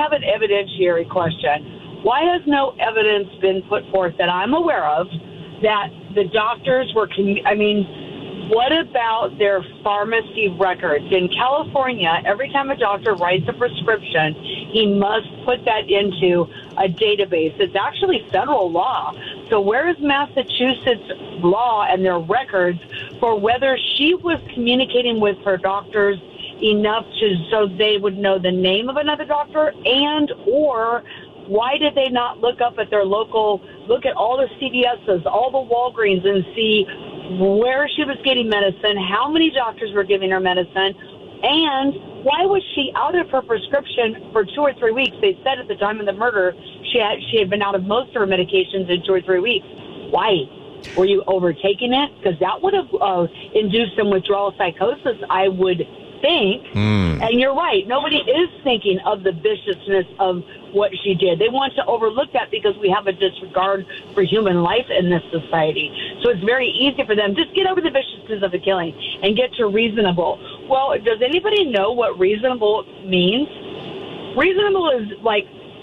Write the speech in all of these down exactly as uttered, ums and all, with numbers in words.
have an evidentiary question. Why has no evidence been put forth that I'm aware of that the doctors were, commu- I mean, what about their pharmacy records? In California, every time a doctor writes a prescription, he must put that into a database. It's actually federal law. So where is Massachusetts law and their records for whether she was communicating with her doctors enough to so they would know the name of another doctor, and or why did they not look up at their local, look at all the C V S's, all the Walgreens, and see where she was getting medicine, how many doctors were giving her medicine, and why was she out of her prescription for two or three weeks? They said at the time of the murder she had, she had been out of most of her medications in two or three weeks. Why? Were you overtaking it? Because that would have uh, induced some withdrawal psychosis, I would think. Mm. And you're right. Nobody is thinking of the viciousness of what she did. They want to overlook that because we have a disregard for human life in this society. So it's very easy for them. Just get over the viciousness of the killing and get to reasonable. Well, does anybody know what reasonable means? Reasonable is like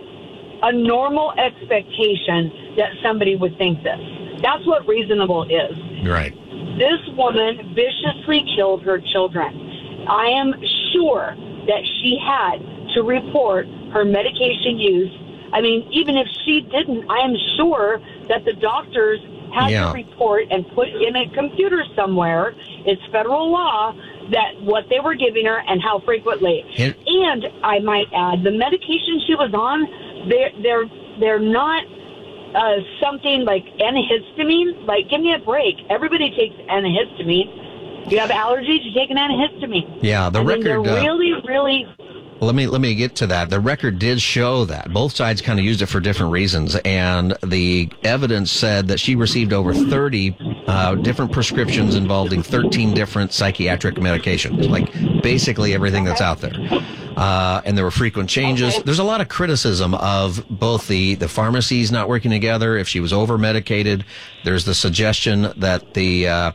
a normal expectation that somebody would think this. That's what reasonable is. Right. This woman viciously killed her children. I am sure that she had to report her medication use. I mean, even if she didn't, I am sure that the doctors had yeah. to report and put in a computer somewhere, it's federal law, that what they were giving her and how frequently. It, and I might add, the medication she was on, they're, they're, they're not uh, something like antihistamine. Like, give me a break. Everybody takes antihistamine. You have allergies, you take an antihistamine. Yeah, the I record... mean, they're really, uh, really... Let me let me get to that. The record did show that. Both sides kind of used it for different reasons, and the evidence said that she received over thirty uh, different prescriptions involving thirteen different psychiatric medications, like basically everything okay. that's out there. Uh, and there were frequent changes. Okay. There's a lot of criticism of both the, the pharmacies not working together, if she was over-medicated. There's the suggestion that the... Uh,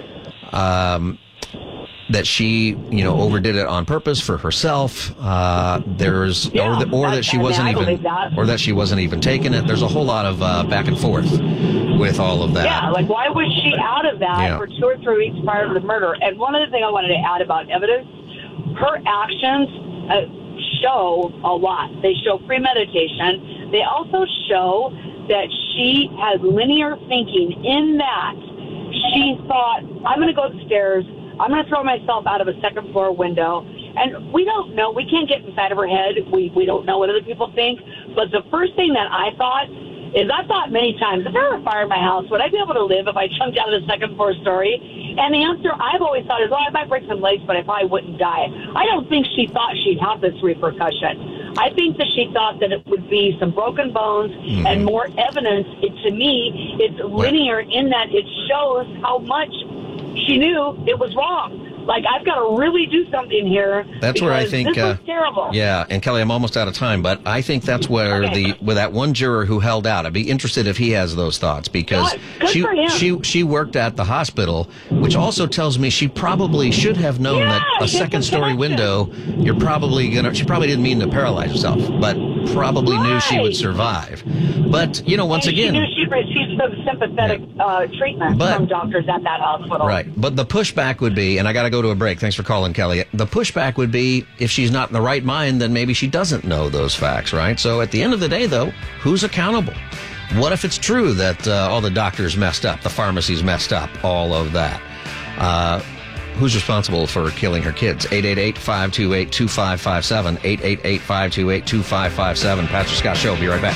um, that she, you know, overdid it on purpose for herself. Uh, there's, yeah, or, the, or that she wasn't even, that. or that she wasn't even taking it. There's a whole lot of uh, back and forth with all of that. Yeah, like why was she out of that yeah. for two or three weeks prior to the murder? And one other thing I wanted to add about evidence, her actions uh, show a lot. They show premeditation. They also show that she has linear thinking in that she thought, I'm going to go upstairs, I'm going to throw myself out of a second floor window. And we don't know. We can't get inside of her head. We we don't know what other people think. But the first thing that I thought is I thought many times, if there were a fire in my house, would I be able to live if I jumped out of the second floor story? And the answer I've always thought is, well, I might break some legs, but I probably wouldn't die. I don't think she thought she'd have this repercussion. I think that she thought that it would be some broken bones mm-hmm. and more evidence. It, to me, it's linear in that it shows how much she knew it was wrong. Like, I've got to really do something here. That's where I think, this uh, was terrible. Yeah, and Kelly, I'm almost out of time, but I think that's where okay. the with that one juror who held out. I'd be interested if he has those thoughts because Good she for him. she she worked at the hospital, which also tells me she probably should have known yeah, that a second story window. You're probably gonna. She probably didn't mean to paralyze herself, but probably right. knew she would survive. But you know, once and again, she knew she'd receive some sympathetic yeah. uh, treatment but, from doctors at that hospital. Right, but the pushback would be, and I got to go to a break. Thanks for calling, Kelly. The pushback would be if she's not in the right mind, then maybe she doesn't know those facts, right? So at the end of the day, though, who's accountable? What if it's true that uh, all the doctors messed up, the pharmacies messed up, all of that? Uh, who's responsible for killing her kids? eight eight eight, five two eight, two five five seven, eight eight eight, five two eight, two five five seven. Pastor Scott Show. Be right back.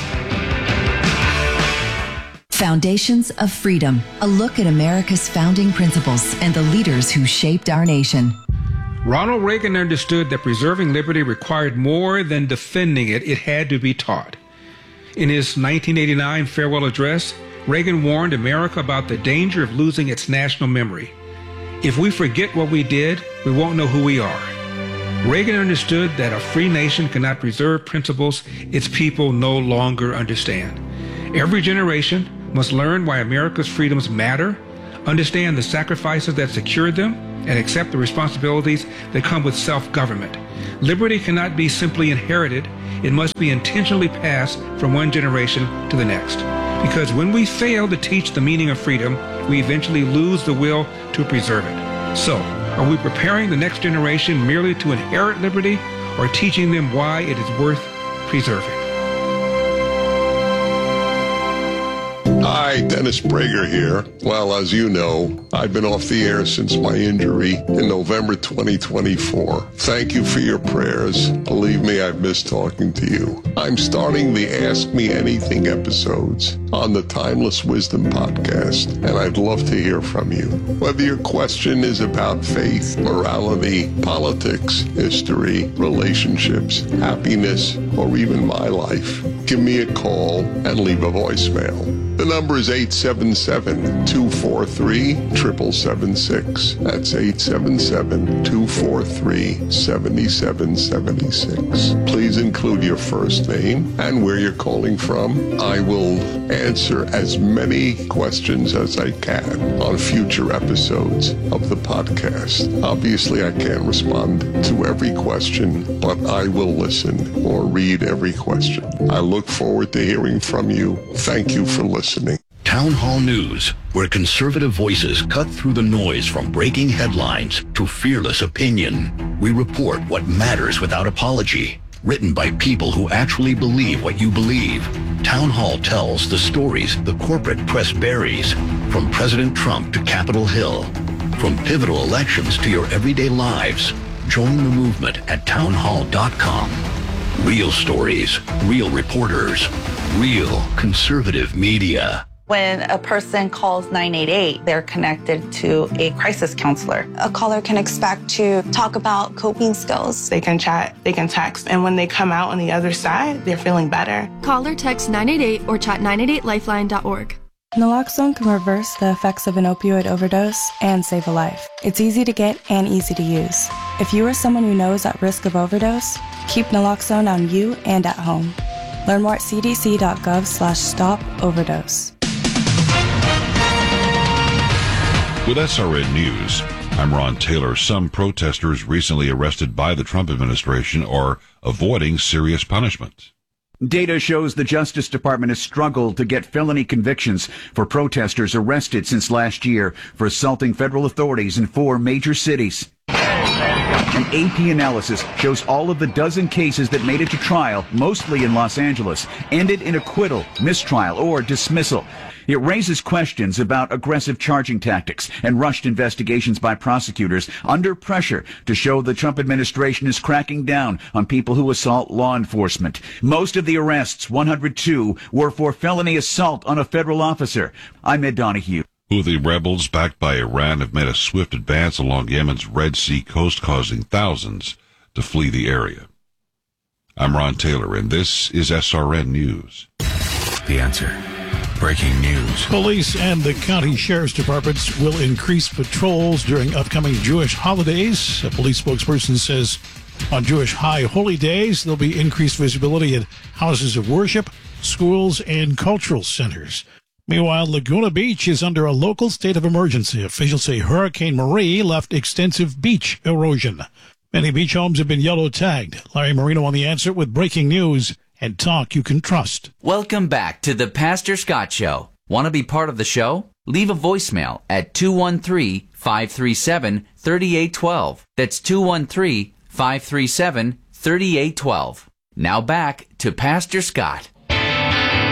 Foundations of Freedom, a look at America's founding principles and the leaders who shaped our nation. Ronald Reagan understood that preserving liberty required more than defending it, it had to be taught. In his nineteen eighty-nine farewell address, Reagan warned America about the danger of losing its national memory. If we forget what we did, we won't know who we are. Reagan understood that a free nation cannot preserve principles its people no longer understand. Every generation must learn why America's freedoms matter, understand the sacrifices that secured them, and accept the responsibilities that come with self-government. Liberty cannot be simply inherited. It must be intentionally passed from one generation to the next. Because when we fail to teach the meaning of freedom, we eventually lose the will to preserve it. So, are we preparing the next generation merely to inherit liberty, or teaching them why it is worth preserving? Hi, Dennis Prager here. Well, as you know, I've been off the air since my injury in November twenty twenty-four. Thank you for your prayers. Believe me, I've missed talking to you. I'm starting the Ask Me Anything episodes on the Timeless Wisdom podcast, and I'd love to hear from you. Whether your question is about faith, morality, politics, history, relationships, happiness, or even my life, give me a call and leave a voicemail. The number is eight seven seven, two four three, seven seven seven six. That's eight seven seven, two four three, seven seven seven six. Please include your first name and where you're calling from. I will answer as many questions as I can on future episodes of the podcast. Obviously, I can't respond to every question, but I will listen or read every question. I look forward to hearing from you. Thank you for listening. Town Hall News, where conservative voices cut through the noise from breaking headlines to fearless opinion. We report what matters without apology. Written by people who actually believe what you believe. Town Hall tells the stories the corporate press buries, from President Trump to Capitol Hill. From pivotal elections to your everyday lives. Join the movement at town hall dot com. Real stories, real reporters, real conservative media. When a person calls nine eight eight, they're connected to a crisis counselor. A caller can expect to talk about coping skills. They can chat, they can text, and when they come out on the other side, they're feeling better. Call or text nine eight eight or chat nine eight eight lifeline dot org. Naloxone can reverse the effects of an opioid overdose and save a life. It's easy to get and easy to use. If you or someone you know is at risk of overdose, keep naloxone on you and at home. Learn more at c d c dot gov slash stop overdose. With S R N News, I'm Ron Taylor. Some protesters recently arrested by the Trump administration are avoiding serious punishment. Data shows the Justice Department has struggled to get felony convictions for protesters arrested since last year for assaulting federal authorities in four major cities. An A P analysis shows all of the dozen cases that made it to trial, mostly in Los Angeles, ended in acquittal, mistrial, or dismissal. It raises questions about aggressive charging tactics and rushed investigations by prosecutors under pressure to show the Trump administration is cracking down on people who assault law enforcement. Most of the arrests, one hundred two, were for felony assault on a federal officer. I'm Ed Donahue. Houthi rebels backed by Iran have made a swift advance along Yemen's Red Sea coast, causing thousands to flee the area. I'm Ron Taylor, and this is S R N News. The Answer. Breaking news. Police and the county sheriff's departments will increase patrols during upcoming Jewish holidays. A police spokesperson says on Jewish high holy days, there'll be increased visibility at houses of worship, schools, and cultural centers. Meanwhile, Laguna Beach is under a local state of emergency. Officials say Hurricane Marie left extensive beach erosion. Many beach homes have been yellow tagged. Larry Marino on The Answer with breaking news and talk you can trust. Welcome back to the Pastor Scott Show. Want to be part of the show? Leave a voicemail at two one three, five three seven, three eight one two. That's two one three, five three seven, three eight one two. Now back to Pastor Scott.